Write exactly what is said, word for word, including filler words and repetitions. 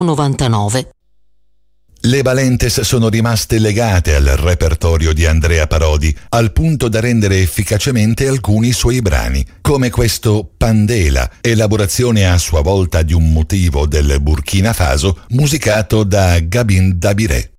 novantanove. Le Valentes sono rimaste legate al repertorio di Andrea Parodi al punto da rendere efficacemente alcuni suoi brani, come questo Pandela, elaborazione a sua volta di un motivo del Burkina Faso musicato da Gabin Dabiré.